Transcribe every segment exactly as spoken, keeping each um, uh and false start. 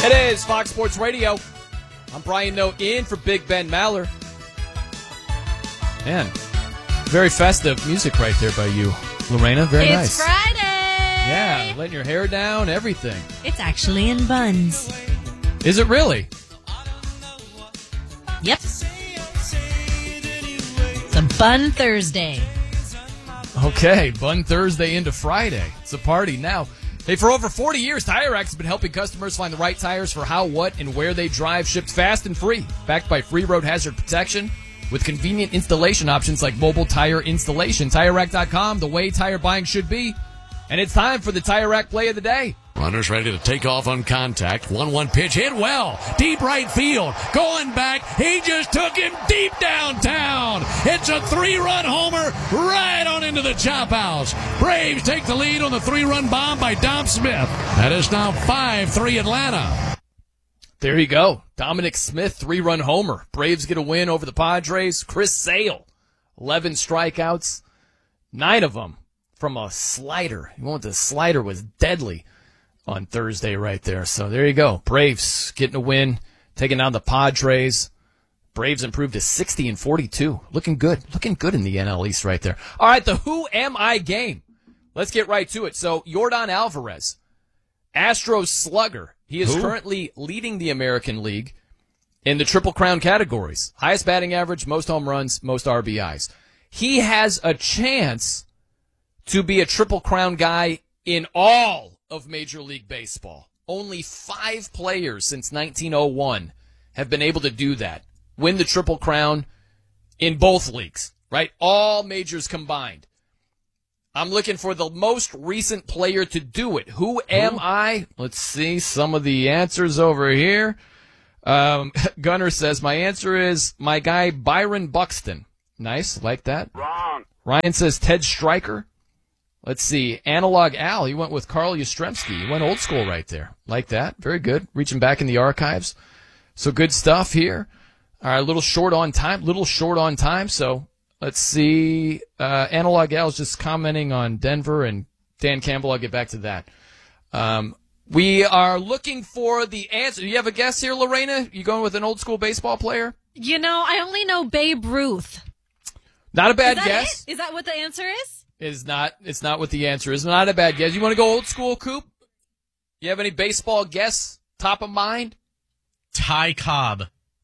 It is Fox Sports Radio. I'm Brian Noe in for Big Ben Maller. Man, very festive music right there by you, Lorena. Very it's nice. It's Friday. Yeah, letting your hair down, everything. It's actually in buns. Is it really? Yep. It's a Bun Thursday. Okay, Bun Thursday into Friday. It's a party now. Hey, for over forty years, Tire Rack has been helping customers find the right tires for how, what, and where they drive, shipped fast and free. Backed by free road hazard protection with convenient installation options like mobile tire installation. Tire Rack dot com, the way tire buying should be. And it's time for the Tire Rack play of the day. Runners ready to take off on contact. one one pitch hit well. Deep right field. Going back. He just took him deep downtown. It's a three-run homer right on into the chop house. Braves take the lead on the three-run bomb by Dom Smith. That is now five three Atlanta. There you go. Dominic Smith, three-run homer. Braves get a win over the Padres. Chris Sale, eleven strikeouts. Nine of them from a slider. You want the slider was deadly on Thursday right there. So there you go. Braves getting a win, taking down the Padres. Braves improved to sixty and forty-two. Looking good. Looking good in the N L East right there. All right, the Who Am I game. Let's get right to it. So Yordan Alvarez, Astros slugger. He is Who? currently leading the American League in the Triple Crown categories. Highest batting average, most home runs, most R B Is. He has a chance to be a Triple Crown guy in all of Major League Baseball. Only five players since nineteen oh one have been able to do that. Win the Triple Crown in both leagues, right? All majors combined. I'm looking for the most recent player to do it. Who am Who? I? Let's see some of the answers over here. Um, Gunner says, my answer is my guy Byron Buxton. Nice, like that. Wrong. Ryan says Ted Stryker. Let's see. Analog Al, he went with Carl Yastrzemski. He went old school right there. Like that. Very good. Reaching back in the archives. So good stuff here. All right, a little short on time. Little short on time. So let's see. Uh, Analog Al is just commenting on Denver and Dan Campbell. I'll get back to that. Um, we are looking for the answer. Do you have a guess here, Lorena? You going with an old school baseball player? You know, I only know Babe Ruth. Not a bad is that guess. It? Is that what the answer is? Is not. It's not what the answer is. Not a bad guess. You want to go old school, Coop? You have any baseball guess top of mind? Ty Cobb.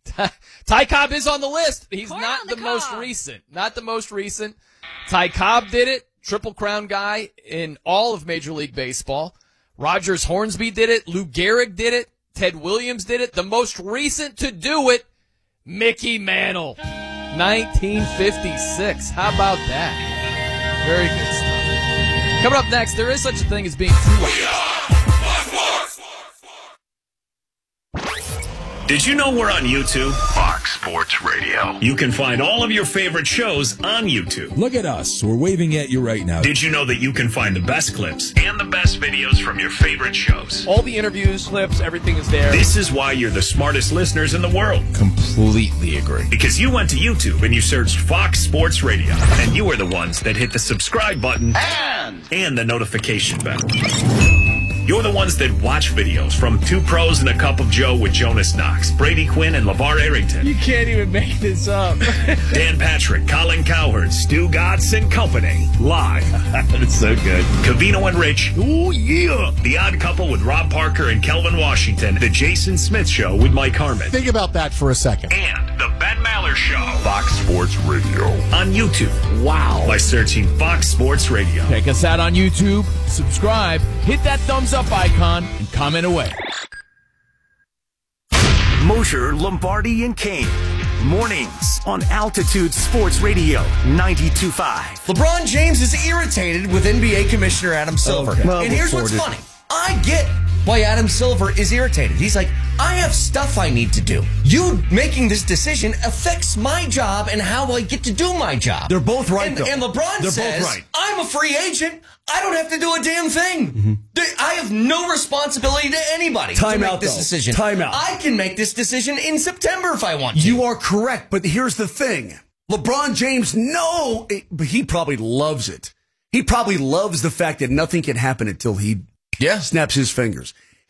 Ty Cobb is on the list. He's Corn not the the most cob. recent. Not the most recent. Ty Cobb did it. Triple Crown guy in all of Major League Baseball. Rogers Hornsby did it. Lou Gehrig did it. Ted Williams did it. The most recent to do it, Mickey Mantle. nineteen fifty-six. How about that? Very good stuff. Coming up next, there is such a thing as being too late. Did you know we're on YouTube? Fox Sports Radio. You can find all of your favorite shows on YouTube. Look at us. We're waving at you right now. Did you know that you can find the best clips and the best videos from your favorite shows? All the interviews, clips, everything is there. This is why you're the smartest listeners in the world. Completely agree. Because you went to YouTube and you searched Fox Sports Radio. And you are the ones that hit the subscribe button And, and the notification bell. You're the ones that watch videos from Two Pros and a Cup of Joe with Jonas Knox, Brady Quinn, and LeVar Arrington. You can't even make this up. Dan Patrick, Colin Cowherd, Stu Gatz and Company. Live. That's so good. Covino and Rich. oh yeah. The Odd Couple with Rob Parker and Kelvin Washington. The Jason Smith Show with Mike Harmon. Think about that for a second. And the Ben Maller Show. Fox Sports Radio. On YouTube. Wow. By searching Fox Sports Radio. Check us out on YouTube. Subscribe. Hit that thumbs up icon and comment away. Mosher, Lombardi, and Kane. Mornings on Altitude Sports Radio ninety-two point five. LeBron James is irritated with N B A Commissioner Adam Silver. Okay. Well, and here's what's funny. I get why Adam Silver is irritated. He's like, I have stuff I need to do. You making this decision affects my job and how I get to do my job. They're both right, and, though. and LeBron They're says, both right. I'm a free agent. I don't have to do a damn thing. Mm-hmm. I have no responsibility to anybody Time to make out, this though. decision. Time out. I can make this decision in September if I want to. You are correct, but here's the thing. LeBron James, no, but he probably loves it. He probably loves the fact that nothing can happen until he yeah. snaps his fingers.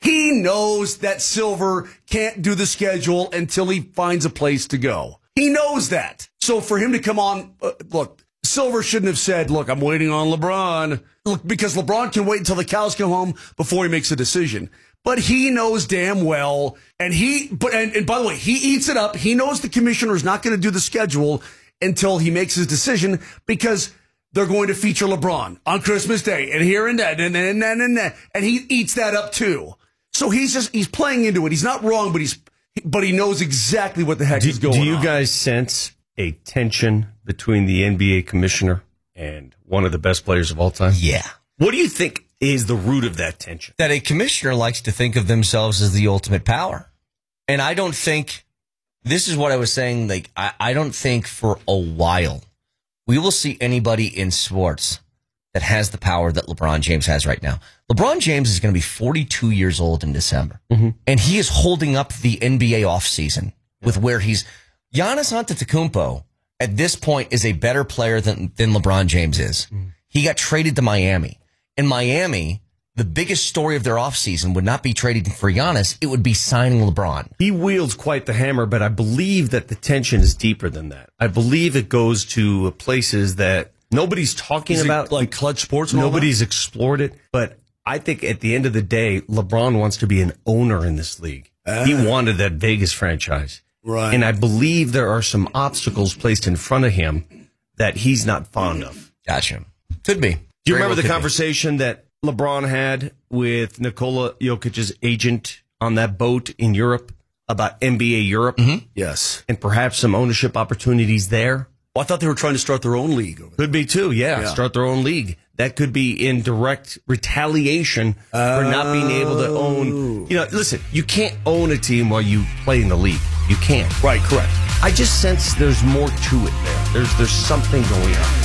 He knows that Silver can't do the schedule until he finds a place to go. He knows that. So for him to come on, uh, look, Silver shouldn't have said, look, I'm waiting on LeBron. Look, because LeBron can wait until the cows come home before he makes a decision. But he knows damn well, and he, but and, and by the way, he eats it up. He knows the commissioner is not going to do the schedule until he makes his decision because they're going to feature LeBron on Christmas Day and here and that and and and and, and, and he eats that up too. So he's just he's playing into it. He's not wrong, but he's but he knows exactly what the heck do, is going on. Do you on. guys sense a tension between the N B A commissioner and one of the best players of all time? Yeah. What do you think is the root of that tension? That a commissioner likes to think of themselves as the ultimate power. And I don't think, this is what I was saying, like, I, I don't think for a while we will see anybody in sports that has the power that LeBron James has right now. LeBron James is going to be forty-two years old in December. Mm-hmm. And he is holding up the N B A offseason yeah. with where he's, Giannis Antetokounmpo at this point is a better player than, than LeBron James is. Mm. He got traded to Miami. In Miami, the biggest story of their offseason would not be trading for Giannis. It would be signing LeBron. He wields quite the hammer, but I believe that the tension is deeper than that. I believe it goes to places that nobody's talking is about. It like Clutch Sports? And Nobody's explored it. But I think at the end of the day, LeBron wants to be an owner in this league. Uh, he wanted that Vegas franchise. Right. And I believe there are some obstacles placed in front of him that he's not fond of. Gotcha. Could be. Do you Very remember well the conversation be. that LeBron had with Nikola Jokic's agent on that boat in Europe about N B A Europe? Mm-hmm. Yes. And perhaps some ownership opportunities there? Well, I thought they were trying to start their own league over there. Could be too, yeah, yeah. Start their own league. That could be in direct retaliation uh, for not being able to own. You know, listen, you can't own a team while you play in the league. You can't. Right, correct. I just sense there's more to it there. There's there's something going on.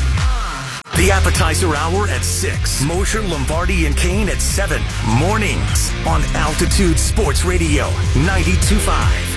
The appetizer hour at six. Mosher, Lombardi, and Kane at seven. Mornings on Altitude Sports Radio ninety-two point five.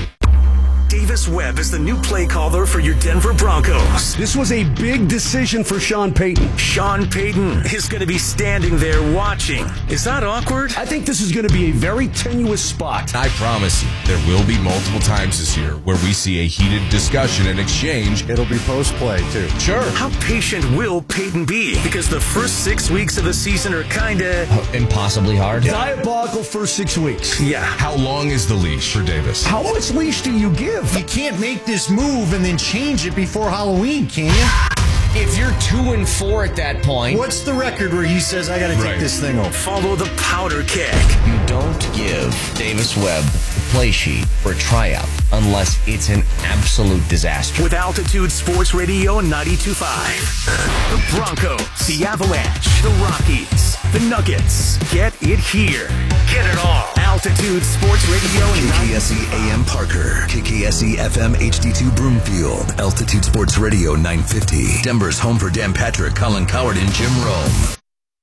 Davis Webb is the new play caller for your Denver Broncos. This was a big decision for Sean Payton. Sean Payton is going to be standing there watching. Is that awkward? I think this is going to be a very tenuous spot. I promise you, there will be multiple times this year where we see a heated discussion and exchange. It'll be post-play, too. Sure. How patient will Payton be? Because the first six weeks of the season are kind of... impossibly hard. Diabolical first six weeks. Yeah. How long is the leash for Davis? How much leash do you give? You can't make this move and then change it before Halloween, can you? If you're two and four at that point, what's the record where he says, I got to right. take this thing off? Follow the powder keg. You don't give Davis Webb the play sheet for a tryout unless it's an absolute disaster. With Altitude Sports Radio ninety-two point five. The Broncos, the Avalanche, the Rockies, the Nuggets. Get it here. Get it all. Altitude Sports Radio. K K S E A M Parker. K K S E F M H D two Broomfield. Altitude Sports Radio nine fifty. Denver's home for Dan Patrick, Colin Coward, and Jim Rome.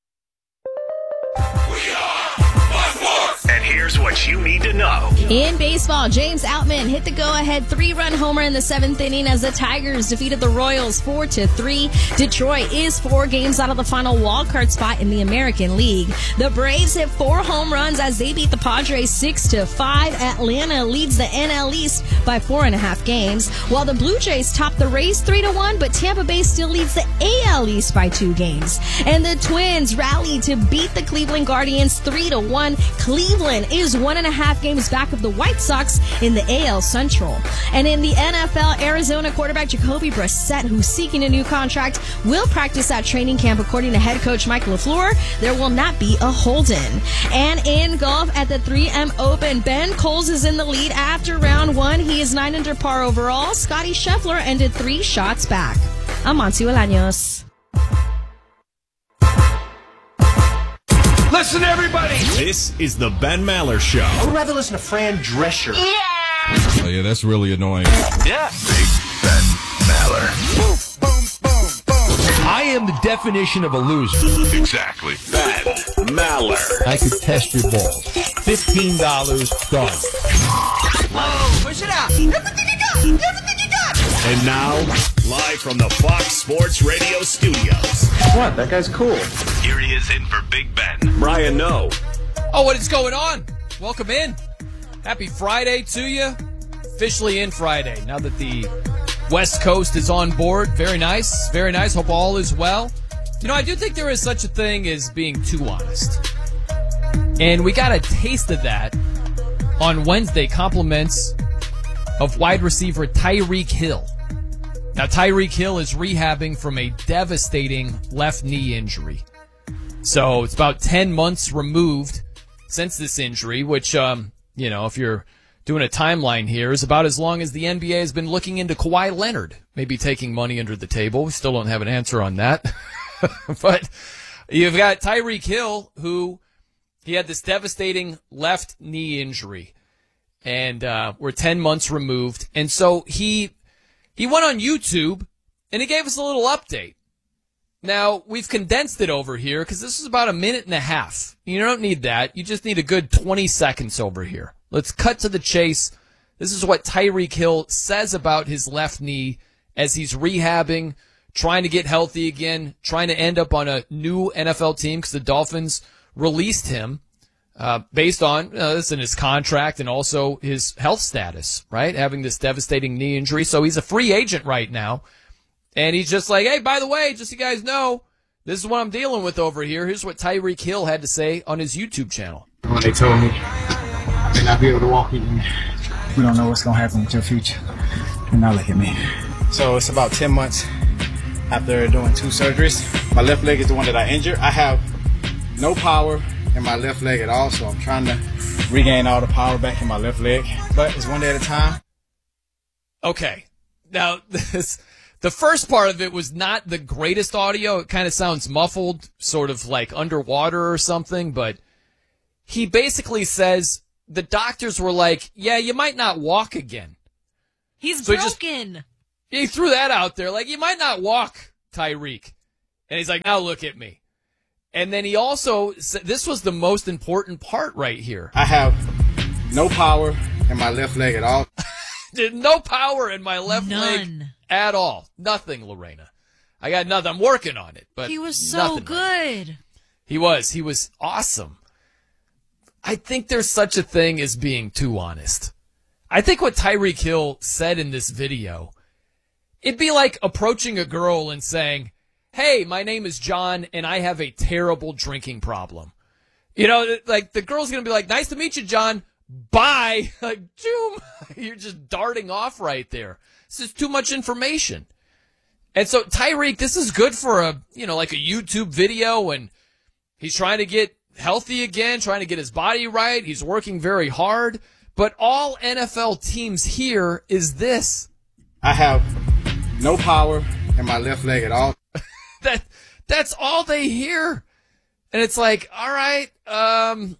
And here's what you need to know. In baseball, James Outman hit the go-ahead three-run homer in the seventh inning as the Tigers defeated the Royals four to three. Detroit is four games out of the final wildcard spot in the American League. The Braves hit four home runs as they beat the Padres six to five. Atlanta leads the N L East by four and a half games, while the Blue Jays top the Rays three to one, but Tampa Bay still leads the A L East by two games. And the Twins rally to beat the Cleveland Guardians three to one. Cleveland is one and a half games back of the White Sox in the A L Central. And in the N F L, Arizona quarterback Jacoby Brissett, who's seeking a new contract, will practice at training camp. According to head coach Mike LaFleur, there will not be a hold-in. And in golf at the three M Open, Ben Coles is in the lead after round one. He is nine under par overall. Scotty Scheffler ended three shots back. I'm Monty Olaños. Listen, everybody! This is the Ben Maller Show. I would rather listen to Fran Drescher. Yeah! Oh, yeah, that's really annoying. Yeah. Big Ben Maller. Boom, boom, boom, boom. I am the definition of a loser. Exactly. Ben Maller. I could test your balls. fifteen dollars, done. Whoa, push it out. Everything you got. Everything you got. And now, live from the Fox Sports Radio studios. What? That guy's cool. Here he is in for Big Ben. Brian No. Oh, what is going on? welcome in. Happy Friday to you. Officially in Friday, now that the West Coast is on board. Very nice, very nice. Hope all is well. You know, I do think there is such a thing as being too honest. And we got a taste of that on Wednesday, compliments of wide receiver Tyreek Hill. Now, Tyreek Hill is rehabbing from a devastating left knee injury. So it's about ten months removed since this injury, which, um, you know, if you're doing a timeline here, is about as long as the N B A has been looking into Kawhi Leonard, maybe taking money under the table. We still don't have an answer on that. But you've got Tyreek Hill, who he had this devastating left knee injury, and uh, we're ten months removed. And so he he went on YouTube, and he gave us a little update. Now, we've condensed it over here because this is about a minute and a half. You don't need that. You just need a good twenty seconds over here. Let's cut to the chase. This is what Tyreek Hill says about his left knee as he's rehabbing, trying to get healthy again, trying to end up on a new N F L team because the Dolphins released him uh, based on uh, this in his contract and also his health status, right? Having this devastating knee injury. So he's a free agent right now. And he's just like, hey, by the way, just so you guys know, this is what I'm dealing with over here. Here's what Tyreek Hill had to say on his YouTube channel. When they told me I may not be able to walk again, we don't know what's going to happen with your future. And now look at me. So it's about ten months after doing two surgeries. My left leg is the one that I injured. I have no power in my left leg at all, so I'm trying to regain all the power back in my left leg. But it's one day at a time. Okay. Now, this... The first part of it was not the greatest audio. It kind of sounds muffled, sort of like underwater or something, but he basically says the doctors were like, yeah, you might not walk again. He's so broken. He, just, he threw that out there, like, you might not walk, Tyreek. And he's like, now look at me. And then he also said, this was the most important part right here. I have no power in my left leg at all. No power in my left None. leg. At all. Nothing, Lorena. I got nothing. I'm working on it. But he was so good. Right. He was. He was awesome. I think there's such a thing as being too honest. I think what Tyreek Hill said in this video, it'd be like approaching a girl and saying, hey, my name is John, and I have a terrible drinking problem. You know, like the girl's going to be like, nice to meet you, John. Bye. Like, zoom. You're just darting off right there. This is too much information. And so Tyreek, this is good for a, you know, like a YouTube video, and he's trying to get healthy again, trying to get his body right. He's working very hard. But all N F L teams hear is this. I have no power in my left leg at all. that that's all they hear. And it's like, all right, um,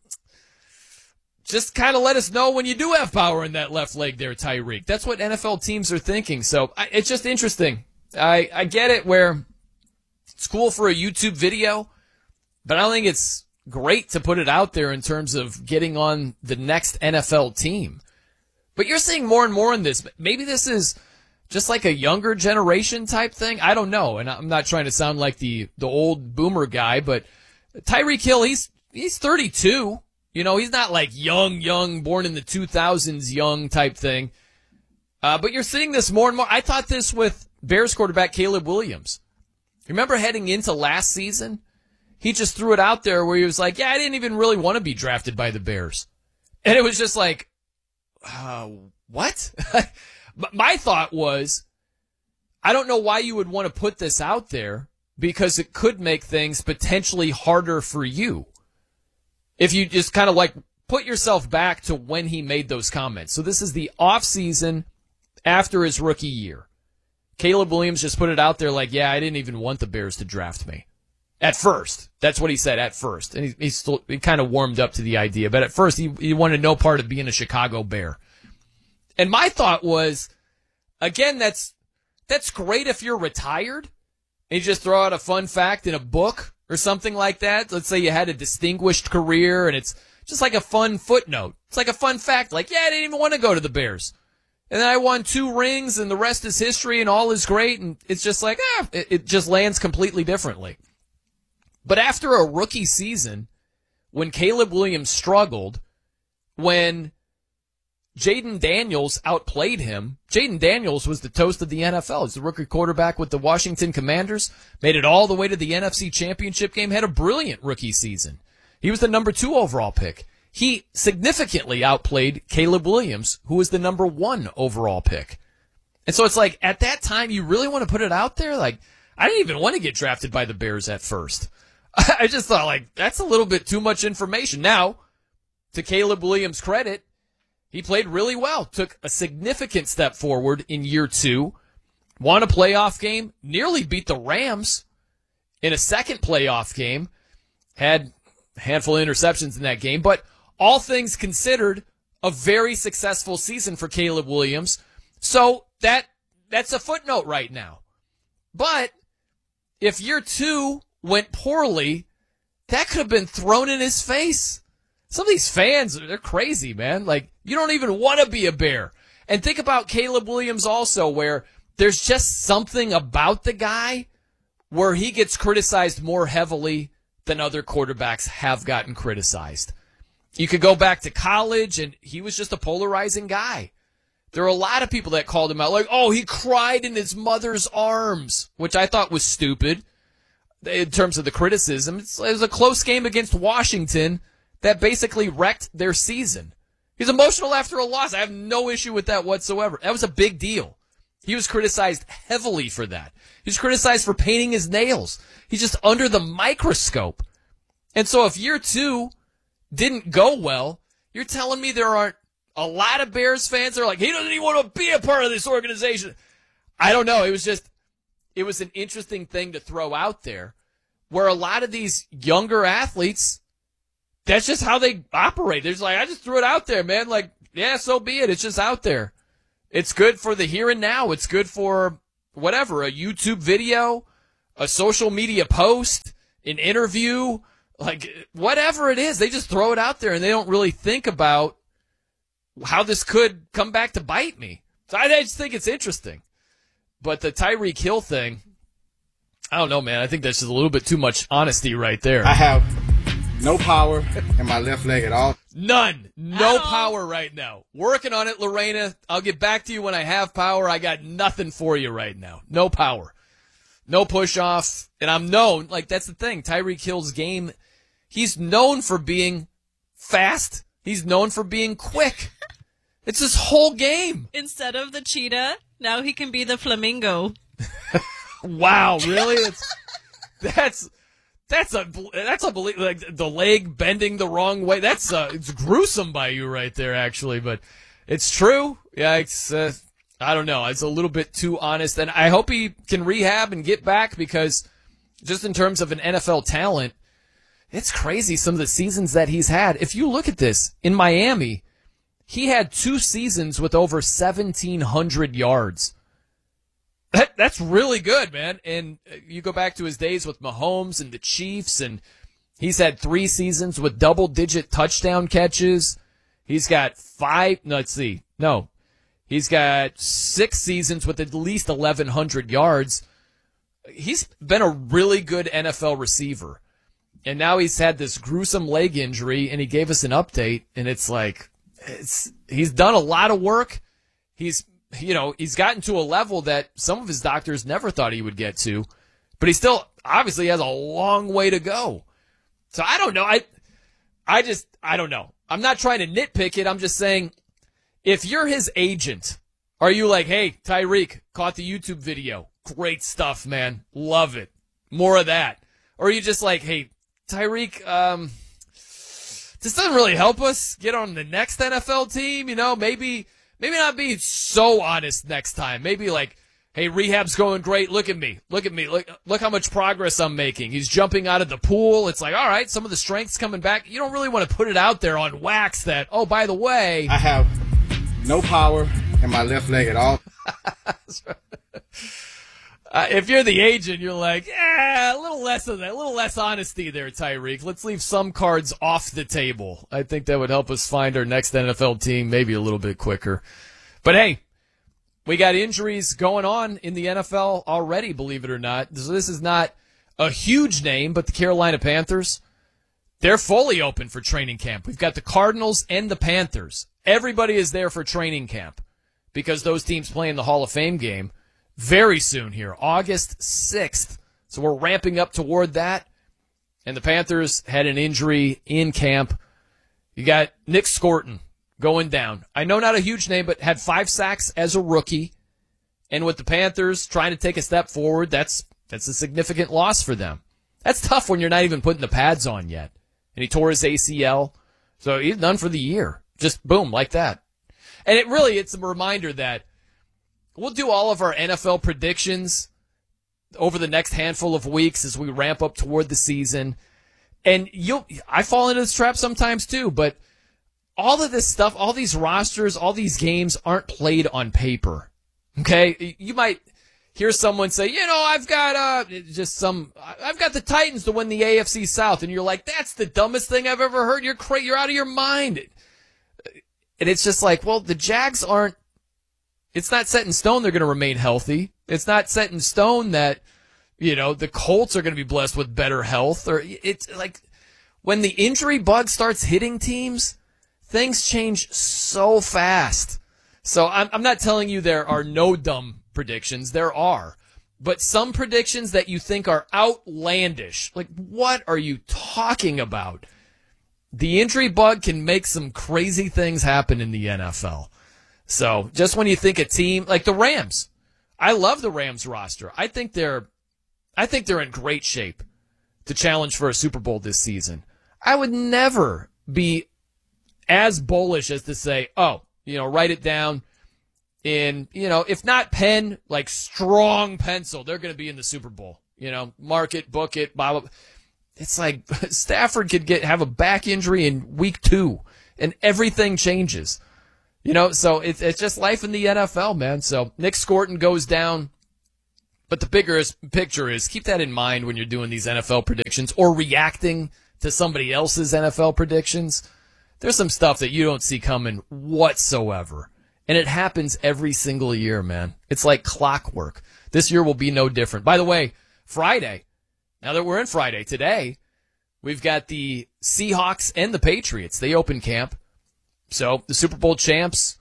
just kind of let us know when you do have power in that left leg there, Tyreek. That's what N F L teams are thinking. So I, it's just interesting. I, I get it where it's cool for a YouTube video, but I don't think it's great to put it out there in terms of getting on the next N F L team. But you're seeing more and more in this. Maybe this is just like a younger generation type thing. I don't know. And I'm not trying to sound like the, the old boomer guy, but Tyreek Hill, he's he's thirty-two. You know, he's not like young, young, born in the two thousands, young type thing. Uh, but you're seeing this more and more. I thought this with Bears quarterback Caleb Williams. Remember heading into last season? He just threw it out there where he was like, yeah, I didn't even really want to be drafted by the Bears. And it was just like, uh, what? My thought was, I don't know why you would want to put this out there because it could make things potentially harder for you. If you just kind of like put yourself back to when he made those comments. So this is the off season after his rookie year. Caleb Williams just put it out there like, yeah, I didn't even want the Bears to draft me. At first. That's what he said at first. And he, he still he kind of warmed up to the idea. But at first, he, he wanted no part of being a Chicago Bear. And my thought was, again, that's that's great if you're retired. And you just throw out a fun fact in a book or something like that. Let's say you had a distinguished career and it's just like a fun footnote. It's like a fun fact. Like, yeah, I didn't even want to go to the Bears. And then I won two rings and the rest is history and all is great. And it's just like, ah, it, it just lands completely differently. But after a rookie season, when Caleb Williams struggled, when Jaden Daniels outplayed him. Jaden Daniels was the toast of the N F L. He's the rookie quarterback with the Washington Commanders, made it all the way to the N F C Championship game, had a brilliant rookie season. He was the number two overall pick. He significantly outplayed Caleb Williams, who was the number one overall pick. And so it's like, at that time, you really want to put it out there? Like, I didn't even want to get drafted by the Bears at first. I just thought, like, that's a little bit too much information. Now, to Caleb Williams' credit, he played really well, took a significant step forward in year two, won a playoff game, nearly beat the Rams in a second playoff game, had a handful of interceptions in that game, but all things considered, a very successful season for Caleb Williams. So that that's a footnote right now. But if year two went poorly, that could have been thrown in his face. Some of these fans, they're crazy, man. Like, you don't even want to be a Bear. And think about Caleb Williams also, where there's just something about the guy where he gets criticized more heavily than other quarterbacks have gotten criticized. You could go back to college, and he was just a polarizing guy. There are a lot of people that called him out, like, oh, he cried in his mother's arms, which I thought was stupid in terms of the criticism. It's, it was a close game against Washington that basically wrecked their season. He's emotional after a loss. I have no issue with that whatsoever. That was a big deal. He was criticized heavily for that. He was criticized for painting his nails. He's just under the microscope. And so if year two didn't go well, you're telling me there aren't a lot of Bears fans that are like, he doesn't even want to be a part of this organization. I don't know. It was just, it was an interesting thing to throw out there where a lot of these younger athletes, that's just how they operate. They're just like, I just threw it out there, man. Like, yeah, so be it. It's just out there. It's good for the here and now. It's good for whatever, a YouTube video, a social media post, an interview, like whatever it is. They just throw it out there and they don't really think about how this could come back to bite me. So I just think it's interesting. But the Tyreek Hill thing, I don't know, man. I think that's just a little bit too much honesty right there. I have no power in my left leg at all. None. No power right now. Working on it, Lorena. I'll get back to you when I have power. I got nothing for you right now. No power. No push off. And I'm known, like that's the thing. Tyreek Hill's game, he's known for being fast. He's known for being quick. It's his whole game. Instead of the cheetah, now he can be the flamingo. Wow, really? That's that's that's a that's unbelievable. Like the leg bending the wrong way. That's uh, it's gruesome by you right there, actually. But it's true. Yeah, it's uh, I don't know. It's a little bit too honest, and I hope he can rehab and get back because just in terms of an N F L talent, it's crazy some of the seasons that he's had. If you look at this in Miami, he had two seasons with over seventeen hundred yards. That, that's really good, man. And you go back to his days with Mahomes and the Chiefs, and he's had three seasons with double-digit touchdown catches. He's got five, no, let's see, no. He's got six seasons with at least eleven hundred yards. He's been a really good N F L receiver. And now he's had this gruesome leg injury, and he gave us an update, and it's like, it's he's done a lot of work. He's You know, he's gotten to a level that some of his doctors never thought he would get to, but he still obviously has a long way to go. So I don't know. I, I just, I don't know. I'm not trying to nitpick it. I'm just saying, if you're his agent, are you like, hey, Tyreek, caught the YouTube video. Great stuff, man. Love it. More of that. Or are you just like, hey, Tyreek, um, this doesn't really help us get on the next N F L team. You know, maybe, Maybe not be so honest next time. Maybe like, hey, rehab's going great. Look at me. Look at me. Look, look how much progress I'm making. He's jumping out of the pool. It's like, all right, some of the strength's coming back. You don't really want to put it out there on wax that, oh, by the way. I have no power in my left leg at all. Uh, if you're the agent, you're like, yeah, a little less of that, a little less honesty there, Tyreek. Let's leave some cards off the table. I think that would help us find our next N F L team maybe a little bit quicker. But hey, we got injuries going on in the N F L already, believe it or not. So this is not a huge name, but the Carolina Panthers, They're fully open for training camp. We've got the Cardinals and the Panthers. Everybody is there for training camp because those teams play in the Hall of Fame game very soon here, August sixth. So we're ramping up toward that. And the Panthers had an injury in camp. You got Nick Scorton going down. I know not a huge name, but had five sacks as a rookie. And with the Panthers trying to take a step forward, that's that's a significant loss for them. That's tough when you're not even putting the pads on yet. And he tore his A C L. So he's done for the year. Just boom, like that. And it really, it's a reminder that we'll do all of our N F L predictions over the next handful of weeks as we ramp up toward the season. And you'll, I fall into this trap sometimes too, but all of this stuff, all these rosters, all these games aren't played on paper. Okay? You might hear someone say, you know, I've got, uh, just some, I've got the Titans to win the A F C South. And you're like, that's the dumbest thing I've ever heard. You're cra- you're out of your mind. And it's just like, well, the Jags aren't, it's not set in stone they're going to remain healthy. It's not set in stone that, you know, the Colts are going to be blessed with better health. Or it's like when the injury bug starts hitting teams, things change so fast. So I'm, I'm not telling you there are no dumb predictions. There are. But some predictions that you think are outlandish, like what are you talking about? The injury bug can make some crazy things happen in the N F L. So just when you think a team like the Rams, I love the Rams roster. I think they're, I think they're in great shape to challenge for a Super Bowl this season. I would never be as bullish as to say, oh, you know, write it down in, you know, if not pen, like strong pencil, they're going to be in the Super Bowl. You know, mark it, book it, blah, blah, blah. It's like Stafford could get have a back injury in week two, and everything changes. You know, so it's it's just life in the N F L, man. So Nick Scorton goes down, but the bigger picture is keep that in mind when you're doing these N F L predictions or reacting to somebody else's N F L predictions. There's some stuff that you don't see coming whatsoever, and it happens every single year, man. It's like clockwork. This year will be no different. By the way, Friday. Now that we're in Friday, today, we've got the Seahawks and the Patriots. They open camp. So the Super Bowl champs,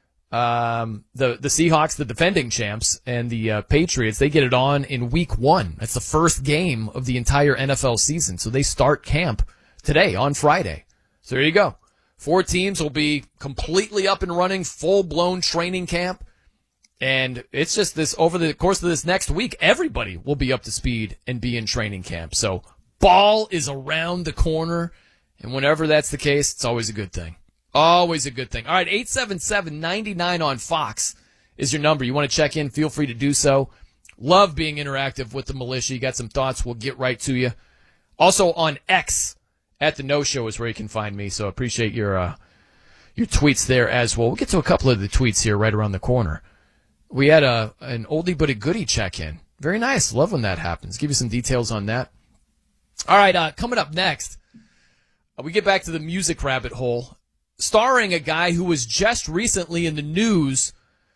um, the, the Seahawks, the defending champs, and the uh, Patriots, they get it on in week one. That's the first game of the entire N F L season. So they start camp today on Friday. So there you go. Four teams will be completely up and running, full-blown training camp. And it's just this, over the course of this next week, everybody will be up to speed and be in training camp. So ball is around the corner, and whenever that's the case, it's always a good thing. Always a good thing. All right, eight seven seven, nine nine on Fox is your number. You want to check in, feel free to do so. Love being interactive with the militia. You got some thoughts, we'll get right to you. Also on X, at the No Show is where you can find me, so appreciate your uh, your tweets there as well. We'll get to a couple of the tweets here right around the corner. We had a an oldie but a goodie check-in. Very nice. Love when that happens. Give you some details on that. All right, uh, coming up next, uh, we get back to the music rabbit hole, starring a guy who was just recently in the news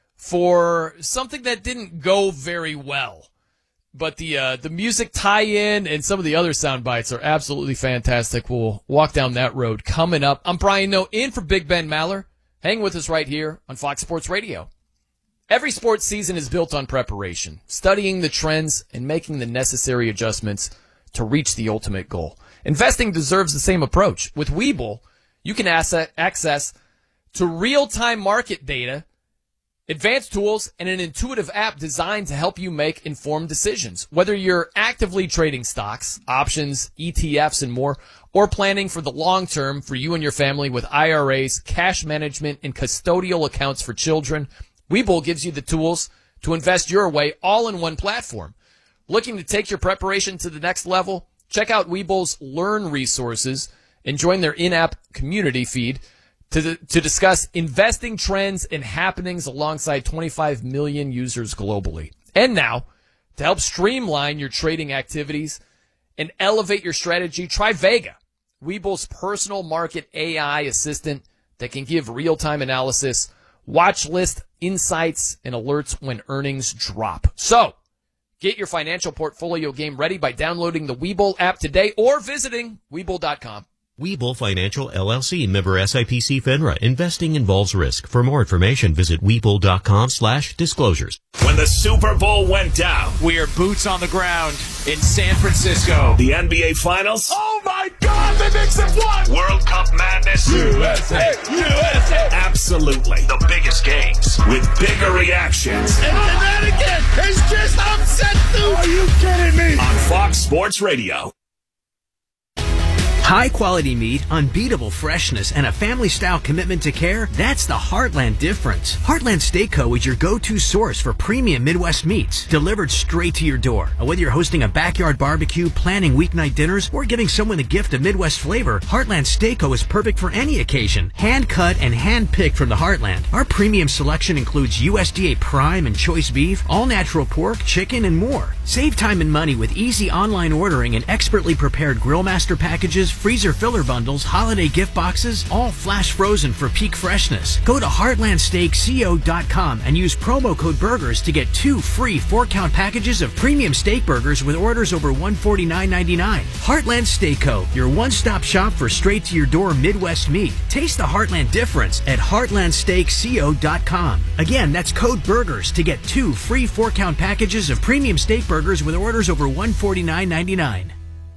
for something that didn't go very well. But the uh, the music tie-in and some of the other sound bites are absolutely fantastic. We'll walk down that road coming up. I'm Brian Noe, in for Big Ben Maller. Hang with us right here on Fox Sports Radio. Every sports season is built on preparation, studying the trends, and making the necessary adjustments to reach the ultimate goal. Investing deserves the same approach. With Webull, you can asset, access to real-time market data, advanced tools, and an intuitive app designed to help you make informed decisions. Whether you're actively trading stocks, options, E T Fs, and more, or planning for the long term for you and your family with I R As, cash management, and custodial accounts for children, Webull gives you the tools to invest your way all in one platform. Looking to take your preparation to the next level? Check out Webull's Learn resources and join their in-app community feed to to discuss investing trends and happenings alongside twenty-five million users globally. And now, to help streamline your trading activities and elevate your strategy, try Vega, Webull's personal market A I assistant that can give real-time analysis, watch list insights, and alerts when earnings drop. So, Get your financial portfolio game ready by downloading the Webull app today or visiting Webull dot com. Webull Financial, L L C, member S I P C FINRA. Investing involves risk. For more information, visit Webull dot com slash disclosures. When the Super Bowl went down, We are boots on the ground in San Francisco. the N B A Finals, Oh my God, the Knicks have won! World Cup madness, U S A, U S A! absolutely the biggest games with bigger reactions And Connecticut has just upset Duke! Are you kidding me? on Fox Sports Radio. High quality meat, unbeatable freshness, and a family style commitment to care, that's the Heartland difference. Heartland Steak Co. is your go-to source for premium Midwest meats, delivered straight to your door. And whether you're hosting a backyard barbecue, planning weeknight dinners, or giving someone a gift of Midwest flavor, Heartland Steak Co. is perfect for any occasion. Hand cut and hand picked from the Heartland. Our premium selection includes U S D A prime and choice beef, all natural pork, chicken, and more. Save time and money with easy online ordering and expertly prepared grill master packages, freezer filler bundles, holiday gift boxes, all flash frozen for peak freshness. Go to heartland steak co dot com and use promo code BURGERS to get two free four-count packages of premium steak burgers with orders over one hundred forty-nine ninety-nine. Heartland Steak Co., your one-stop shop for straight-to-your-door Midwest meat. Taste the Heartland difference at heartland steak co dot com. Again, that's code BURGERS to get two free four-count packages of premium steak burgers with orders over one hundred forty-nine ninety-nine.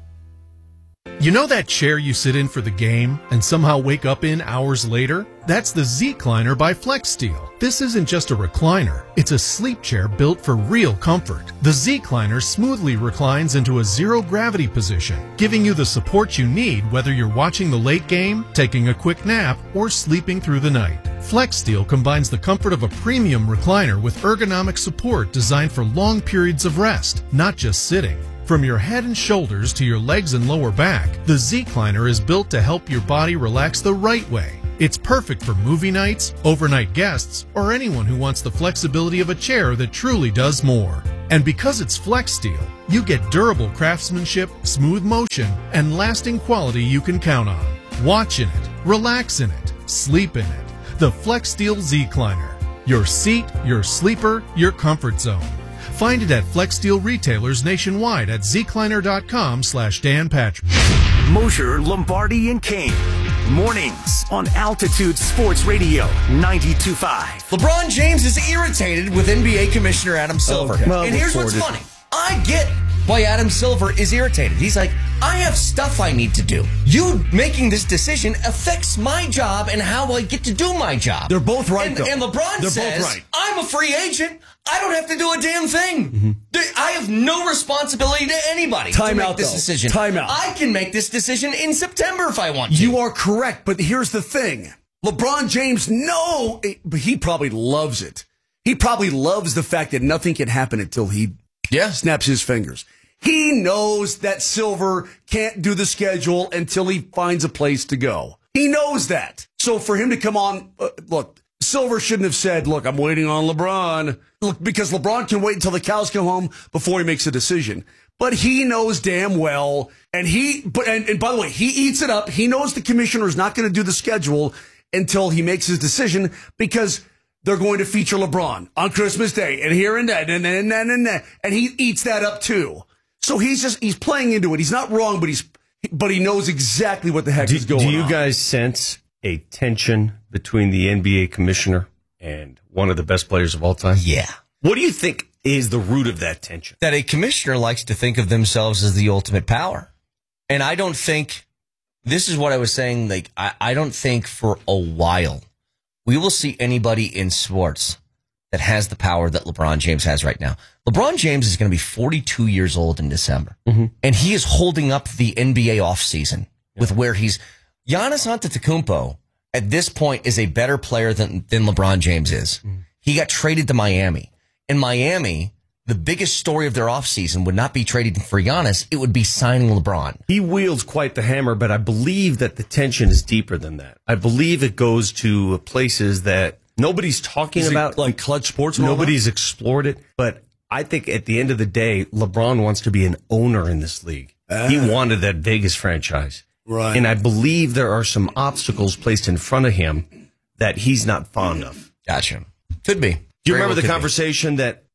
You know that chair you sit in for the game and somehow wake up in hours later? That's the Z-Cliner by FlexSteel. This isn't just a recliner. It's a sleep chair built for real comfort. The Z-Cliner smoothly reclines into a zero-gravity position, giving you the support you need whether you're watching the late game, taking a quick nap, or sleeping through the night. FlexSteel combines the comfort of a premium recliner with ergonomic support designed for long periods of rest, not just sitting. From your head and shoulders to your legs and lower back, the Z-Cliner is built to help your body relax the right way. It's perfect for movie nights, overnight guests, or anyone who wants the flexibility of a chair that truly does more. And because it's FlexSteel, you get durable craftsmanship, smooth motion, and lasting quality you can count on. Watch in it, relax in it, sleep in it. The FlexSteel Z-Cliner. Your seat, your sleeper, your comfort zone. Find it at FlexSteel retailers nationwide at zcliner.com slash Dan Patrick. Mosher, Lombardi, and Kane. Mornings on Altitude Sports Radio ninety-two point five. LeBron James is irritated with N B A Commissioner Adam Silver. Okay. Well, and here's what's reported. funny. I get why Adam Silver is irritated. He's like, I have stuff I need to do. You making this decision affects my job and how I get to do my job. They're both right, and, though. And LeBron They're says, both right. I'm a free agent. I don't have to do a damn thing. Mm-hmm. I have no responsibility to anybody Time to make out, this though. decision. Time out. I can make this decision in September if I want to. You are correct, but here's the thing. LeBron James, no, but he probably loves it. He probably loves the fact that nothing can happen until he yeah. snaps his fingers. He knows that Silver can't do the schedule until he finds a place to go. He knows that. So for him to come on, uh, look, Silver shouldn't have said, look, I'm waiting on LeBron. Look, because LeBron can wait until the cows come home before he makes a decision. But he knows damn well, and he, but, and, and by the way, he eats it up. He knows the commissioner is not going to do the schedule until he makes his decision because they're going to feature LeBron on Christmas Day and here and that and then and, and, and, and, and he eats that up too. So he's just, he's playing into it. He's not wrong, but he's, but he knows exactly what the heck do, is going on. Do you on. guys sense a tension between the N B A commissioner and one of the best players of all time? Yeah. What do you think is the root of that tension? That a commissioner likes to think of themselves as the ultimate power. And I don't think, this is what I was saying, like, I, I don't think for a while we will see anybody in sports that has the power that LeBron James has right now. LeBron James is going to be forty-two years old in December. Mm-hmm. And he is holding up the N B A offseason yeah. with where he's, Giannis Antetokounmpo at this point is a better player than, than LeBron James is. Mm-hmm. He got traded to Miami. In Miami, the biggest story of their offseason would not be trading for Giannis. It would be signing LeBron. He wields quite the hammer, but I believe that the tension is deeper than that. I believe it goes to places that nobody's talking Is it about. like Clutch Sports and all Nobody's explored it. But I think at the end of the day, LeBron wants to be an owner in this league. Ah. He wanted that Vegas franchise. Right. And I believe there are some obstacles placed in front of him that he's not fond of. Gotcha. Could be. Do you Very remember well the could conversation be. that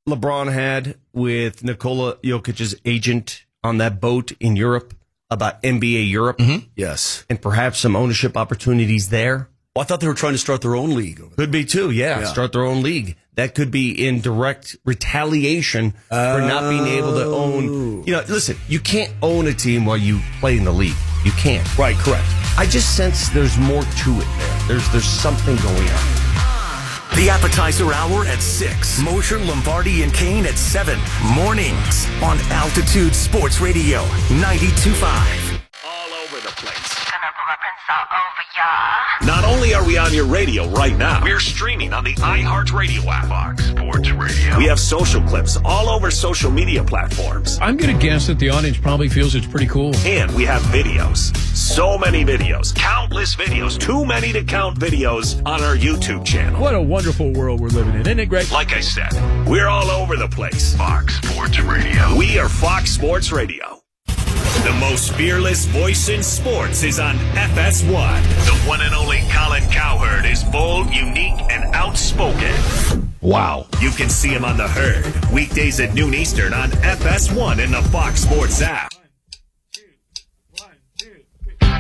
LeBron had with Nikola Jokic's agent on that boat in Europe about N B A Europe? Mm-hmm. Yes. And perhaps some ownership opportunities there? Well, I thought they were trying to start their own league. Could be too, yeah, yeah. Start their own league. That could be in direct retaliation oh. for not being able to own. You know, listen, you can't own a team while you play in the league. You can't. Right, correct. I just sense there's more to it there. There's there's something going on. The appetizer hour at six. Mosher, Lombardi, and Kane at seven. Mornings on Altitude Sports Radio ninety-two point five. All over the place. Not only are we on your radio right now, we're streaming on the iHeartRadio app. Fox Sports Radio. We have social clips all over social media platforms. I'm going to guess that the audience probably feels it's pretty cool. And we have videos. So many videos. Countless videos. Too many to count videos on our YouTube channel. What a wonderful world we're living in. Isn't it great? Like I said, we're all over the place. Fox Sports Radio. We are Fox Sports Radio. The most fearless voice in sports is on F S one. The one and only Colin Cowherd is bold, unique, and outspoken. Wow. You can see him on The Herd, weekdays at noon Eastern on F S one in the Fox Sports app.